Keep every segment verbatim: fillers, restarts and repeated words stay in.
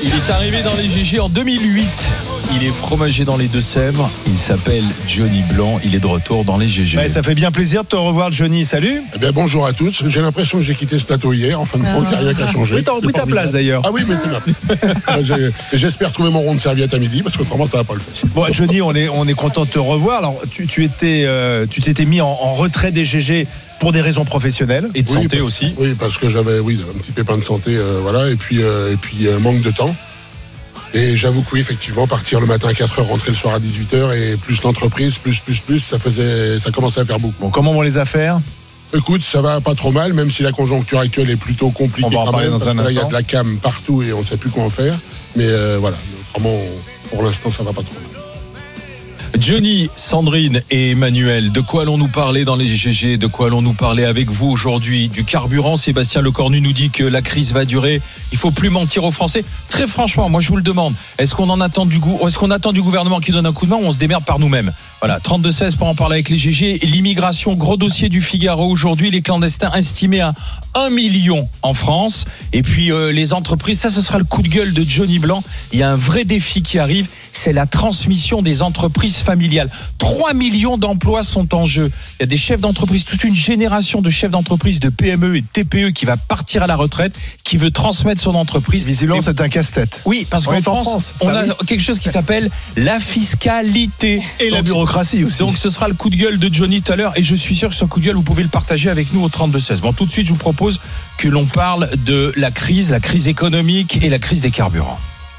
Il est arrivé dans les G G en deux mille huit. Il est fromager dans les Deux-Sèvres. Il s'appelle Johnny Blanc. Il est de retour dans les G G. Ouais, ça fait bien plaisir de te revoir, Johnny. Salut. Eh bien, bonjour à tous. J'ai l'impression que j'ai quitté ce plateau hier. En fin de compte, il n'y a rien qu'à changer. Oui, t'as repris ta place d'ailleurs. Ah oui, mais c'est bien. J'espère trouver mon rond de serviette à midi parce qu'autrement, ça ne va pas le faire. Bon, Johnny, on est, on est content de te revoir. Alors, tu, tu étais, euh, tu t'étais mis en, en retrait des G G pour des raisons professionnelles. Et de oui, santé parce, aussi. Oui, parce que j'avais oui, un petit pépin de santé. Euh, voilà, et puis, euh, et puis euh, manque de temps. Et j'avoue que oui, effectivement, partir le matin à quatre heures, rentrer le soir à dix-huit heures et plus l'entreprise, plus, plus, plus, ça faisait, ça commençait à faire beaucoup. Bon, comment vont les affaires ? Écoute, ça va pas trop mal, même si la conjoncture actuelle est plutôt compliquée. On va en quand parler même, dans parce un que là, il y a instant. de la cam partout et on ne sait plus quoi en faire. Mais euh, voilà, autrement, pour l'instant, ça va pas trop mal. Johnny, Sandrine et Emmanuel, de quoi allons-nous parler dans les G G? De quoi allons-nous parler avec vous aujourd'hui? Du carburant. Sébastien Lecornu nous dit que la crise va durer. Il faut plus mentir aux Français. Très franchement, moi je vous le demande. Est-ce qu'on en attend du goût? Est-ce qu'on attend du gouvernement qui donne un coup de main ou on se démerde par nous-mêmes? Voilà, trente-deux seize pour en parler avec les G G. L'immigration, gros dossier du Figaro aujourd'hui. Les clandestins estimés à un million en France. Et puis euh, les entreprises, ça ce sera le coup de gueule de Johnny Blanc. Il y a un vrai défi qui arrive. C'est la transmission des entreprises familiales. trois millions d'emplois sont en jeu. Il y a des chefs d'entreprise, toute une génération de chefs d'entreprise, de P M E et de T P E qui va partir à la retraite, qui veut transmettre son entreprise. Visiblement, Et... c'est un casse-tête. Oui, parce on qu'en est France, en France. on Ah a oui. quelque chose qui s'appelle la fiscalité. Et donc, la bureaucratie aussi. Donc ce sera le coup de gueule de Johnny tout à l'heure. Et je suis sûr que ce coup de gueule, vous pouvez le partager avec nous au trente-deux seize. Bon, tout de suite, je vous propose que l'on parle de la crise, la crise économique et la crise des carburants.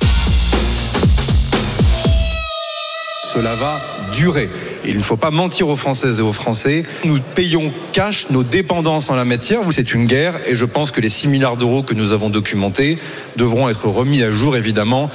Cela va durer. Il ne faut pas mentir aux Françaises et aux Français. Nous payons cash nos dépendances en la matière. C'est une guerre et je pense que les six milliards d'euros que nous avons documentés devront être remis à jour, évidemment.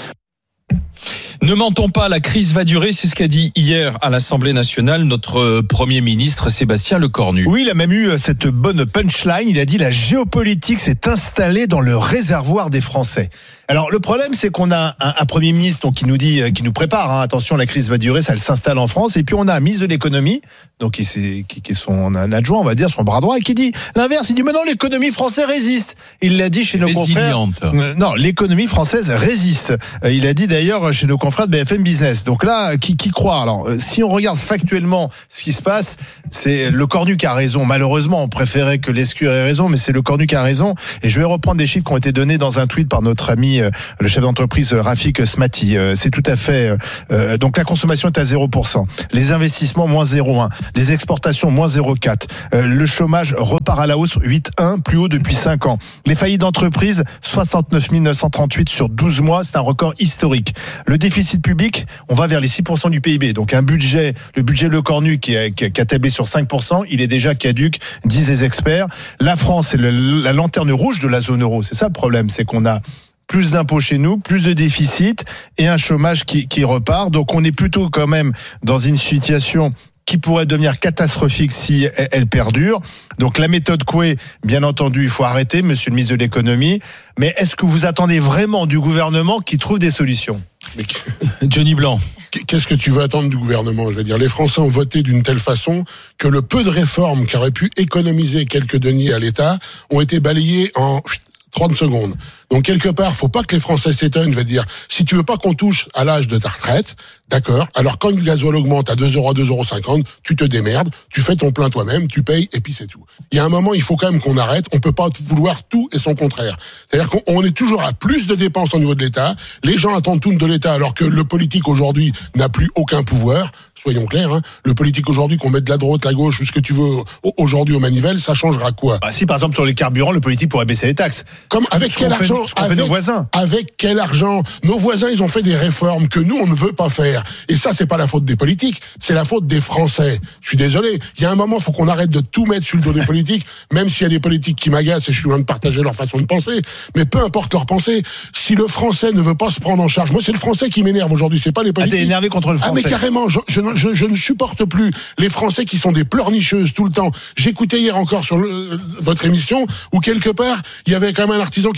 Ne mentons pas, la crise va durer, c'est ce qu'a dit hier à l'Assemblée nationale notre Premier ministre Sébastien Lecornu. Oui, il a même eu cette bonne punchline. Il a dit la géopolitique s'est installée dans le réservoir des Français. Alors le problème, c'est qu'on a un, un Premier ministre donc, qui nous dit, qui nous prépare. Hein, attention, la crise va durer, ça elle s'installe en France. Et puis on a un ministre de l'économie, donc qui, c'est, qui, qui est son adjoint, on va dire, son bras droit, et qui dit l'inverse. Il dit mais non, l'économie française résiste. Il l'a dit chez nos Résiliente. confrères. Euh, non, l'économie française résiste. Euh, il a dit d'ailleurs chez nos confrères de B F M Business. Donc là, qui, qui croit? Alors, si on regarde factuellement ce qui se passe, c'est Lecornu qui a raison. Malheureusement, on préférait que Lescure ait raison, mais c'est Lecornu qui a raison. Et je vais reprendre des chiffres qui ont été donnés dans un tweet par notre ami, euh, le chef d'entreprise euh, Rafik Smati. Euh, c'est tout à fait... Euh, donc la consommation est à zéro pour cent. Les investissements, moins zéro virgule un. Les exportations, moins zéro virgule quatre. Euh, le chômage repart à la hausse, huit virgule un, plus haut depuis cinq ans. Les faillites d'entreprise, soixante-neuf mille neuf cent trente-huit sur douze mois. C'est un record historique. Le déficit public, on va vers les six pour cent du P I B. Donc un budget, le budget Lecornu qui a, qui a tablé sur cinq pour cent, il est déjà caduc, disent les experts. La France est le, la lanterne rouge de la zone euro. C'est ça le problème, c'est qu'on a plus d'impôts chez nous, plus de déficit et un chômage qui, qui repart. Donc on est plutôt quand même dans une situation qui pourrait devenir catastrophique si elle, elle perdure. Donc la méthode Coué, bien entendu, il faut arrêter, monsieur le ministre de l'économie. Mais est-ce que vous attendez vraiment du gouvernement qui trouve des solutions ? Mais Johnny Blanc. qu'est-ce que tu veux attendre du gouvernement? Je veux dire, les Français ont voté d'une telle façon que le peu de réformes qui auraient pu économiser quelques deniers à l'État ont été balayées en trente secondes. Donc quelque part, faut pas que les Français s'étonnent. Je veux dire, si tu veux pas qu'on touche à l'âge de ta retraite, d'accord. Alors quand le gasoil augmente à deux euros, à deux euros cinquante, tu te démerdes, tu fais ton plein toi-même, tu payes et puis c'est tout. Il y a un moment, il faut quand même qu'on arrête. On peut pas vouloir tout et son contraire. C'est-à-dire qu'on est toujours à plus de dépenses au niveau de l'État. Les gens attendent tout de l'État alors que le politique aujourd'hui n'a plus aucun pouvoir. Soyons clairs, hein. Le politique aujourd'hui, qu'on mette de la droite, la gauche, ou ce que tu veux aujourd'hui aux manivelles, ça changera quoi? Bah, si par exemple sur les carburants, le politique pourrait baisser les taxes. Comme avec quel argent? Ce qu'ont fait nos voisins. Avec quel argent? Nos voisins, ils ont fait des réformes que nous, on ne veut pas faire. Et ça, c'est pas la faute des politiques, c'est la faute des Français. Je suis désolé. Il y a un moment, il faut qu'on arrête de tout mettre sur le dos des politiques, même s'il y a des politiques qui m'agacent et je suis loin de partager leur façon de penser. Mais peu importe leur pensée, si le Français ne veut pas se prendre en charge, moi, c'est le Français qui m'énerve aujourd'hui, c'est pas les politiques. Ah, t'es énervé contre le Français? Ah, mais carrément, je, je, je, je ne supporte plus les Français qui sont des pleurnicheuses tout le temps. J'écoutais hier encore sur le, votre émission où quelque part, il y avait quand même un artisan qui disait oui, vous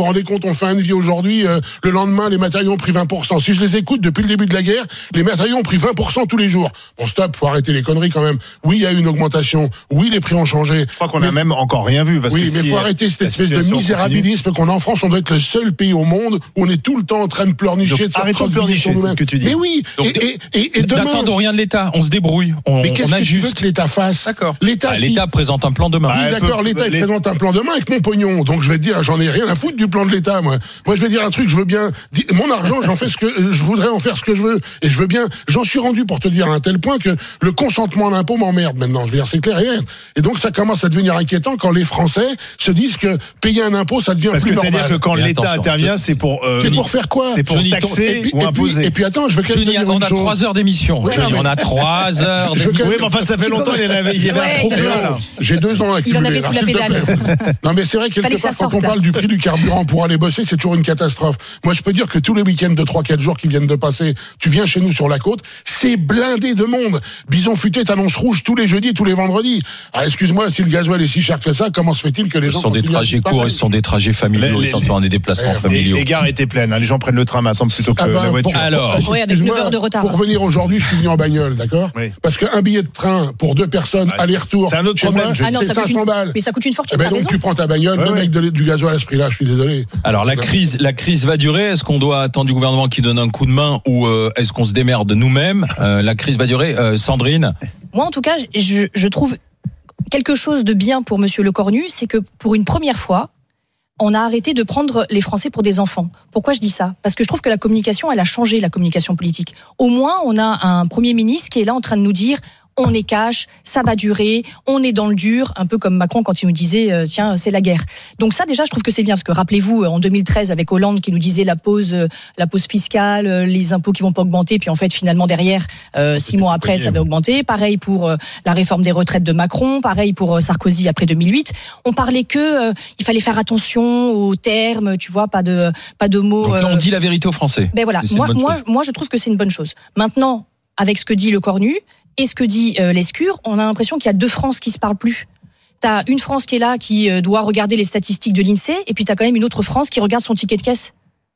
vous rendez compte, on fait un devis aujourd'hui, euh, le lendemain, les matériaux ont pris vingt pour cent. Si je les écoute depuis le début de la guerre, les matériaux ont pris vingt pour cent tous les jours. Bon, stop, faut arrêter les conneries quand même. Oui, il y a eu une augmentation. Oui, les prix ont changé. Je crois qu'on mais, a même encore rien vu. Parce oui, que mais si faut arrêter cette espèce de situation misérabilisme qu'on a en France. On doit être le seul pays au monde où on est tout le temps en train de pleurnicher, Donc, de faire arrêtons de pleurnicher, c'est ce que tu dis. Mais oui, Donc, et, et, et, et demain... N'attendons rien de l'État, on se débrouille, on, Mais qu'est-ce on que tu veux ajuste. que l'État fasse? D'accord. L'État, Bah, si- L'État présente un plan demain. Oui, Ah, d'accord, peu- l'État il les- présente un plan demain avec mon pognon. Donc je vais te dire, j'en ai rien à foutre du plan de l'État, moi. Moi, je vais dire un truc, je veux bien di- mon argent, j'en fais ce que je voudrais en faire ce que je veux, et je veux bien. J'en suis rendu pour te dire à un tel point que le consentement à l'impôt m'emmerde maintenant. Je veux dire, c'est clair et net. Et donc ça commence à devenir inquiétant quand les Français se disent que payer un impôt, ça devient Parce plus que normal. c'est-à-dire que quand Mais l'État attention, intervient, c'est pour euh, C'est pour faire quoi? c'est pour Johnny, ton- taxer Et puis, ou et puis- imposer. et puis attends, je veux quand même te Johnny, dire on une a chose. trois heures d'émission. Oui, Johnny, mais- on a trois heures Je veux d'émission. Oui, mais enfin, ça fait longtemps, il y en avait, il y avait Ouais, un trop il y plein, en a- là. J'ai deux ans à Il en cumuler, avait là, sous la s'il te pédale. plaît. Non, mais c'est vrai, quelque Fallait que ça part, quand sorte, on là. parle du prix du carburant pour aller bosser, c'est toujours une catastrophe. Moi, je peux dire que tous les week-ends de trois quatre jours qui viennent de passer, tu viens chez nous sur la côte, c'est blindé de monde. Bison Futé t'annonce rouge tous les jeudis, tous les vendredis. Ah, excuse-moi, si le gasoil est si cher que ça, comment se fait-il que les Ce gens sont des continuent à trajets vivre courts, pareil? ce sont des trajets familiaux, Les- ils sont les- dans des déplacements Eh, Les, familiaux. les gares étaient pleines, hein. Les gens prennent le train maintenant plutôt que Ah ben, la voiture. pour- Alors. Oui, avec excuse-moi, neuf heures de retard. Pour venir aujourd'hui, je suis venu en bagnole, d'accord? Oui. Parce qu'un billet de train pour deux personnes, Ouais. aller-retour, C'est un autre chez problème, moi, je- Ah non, c'est ça coûte cinq cents une- balles. Mais ça coûte une Eh fortune. ben t'as donc raison. tu prends ta bagnole, Ouais, même ouais. avec de- du gasoil à ce prix-là, je suis désolé. Alors la crise, la crise va durer. Est-ce qu'on doit attendre du gouvernement qui donne un coup de main ou euh, est-ce qu'on se démerde nous-mêmes? Euh, La crise va durer. Euh, Sandrine, Moi, en tout cas, je, je trouve quelque chose de bien pour Monsieur Lecornu, c'est que pour une première fois, on a arrêté de prendre les Français pour des enfants. Pourquoi je dis ça? Parce que je trouve que la communication, elle a changé, la communication politique. Au moins, on a un Premier ministre qui est là en train de nous dire on est cash, ça va durer, on est dans le dur, un peu comme Macron quand il nous disait euh, tiens, c'est la guerre. Donc ça déjà je trouve que c'est bien parce que rappelez-vous en deux mille treize avec Hollande qui nous disait la pause euh, la pause fiscale, euh, les impôts qui vont pas augmenter, puis en fait finalement derrière euh, six mois après ça avait augmenté. Pareil pour euh, la réforme des retraites de Macron, pareil pour euh, Sarkozy après deux mille huit. On parlait que euh, il fallait faire attention aux termes, tu vois, pas de pas de mots. donc là on euh, dit la vérité aux Français. ben voilà, Et c'est une moi, bonne moi, chose. moi, je trouve que c'est une bonne chose. Maintenant, avec ce que dit Lecornu et ce que dit euh, Lescure, on a l'impression qu'il y a deux France qui se parlent plus. T'as une France qui est là, qui euh, doit regarder les statistiques de l'INSEE, et puis t'as quand même une autre France qui regarde son ticket de caisse.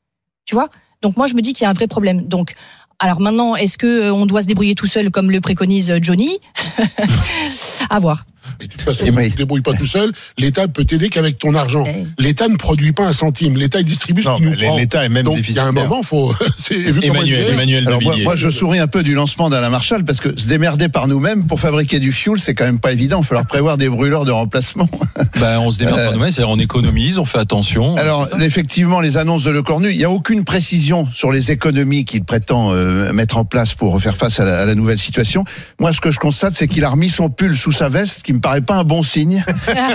Tu vois? Donc moi, je me dis qu'il y a un vrai problème. Donc, alors maintenant, est-ce que euh, on doit se débrouiller tout seul comme le préconise euh, Johnny? À voir. Et de toute façon, Et tu oui. ne te débrouilles pas tout seul. L'État peut t'aider qu'avec ton argent. Eh. L'État ne produit pas un centime. L'État il distribue ce Non, qu'il nous mais prend. l'État est même Donc il y a déficitaire. un moment, faut. c'est vu comment il Emmanuel, est. Emmanuel Alors de moi, Villiers. moi, je souris un peu du lancement d'Alain Marchal parce que se démerder par nous-mêmes pour fabriquer du fuel, c'est quand même pas évident. Il va falloir prévoir des brûleurs de remplacement. Ben, on se démerde Euh, par nous-mêmes, c'est-à-dire on économise, on fait attention. Alors effectivement, les annonces de Lecornu, il n'y a aucune précision sur les économies qu'il prétend euh, mettre en place pour faire face à la, à la nouvelle situation. Moi, ce que je constate, c'est qu'il a remis son pull sous sa veste, ce qui me paraît pas un bon signe.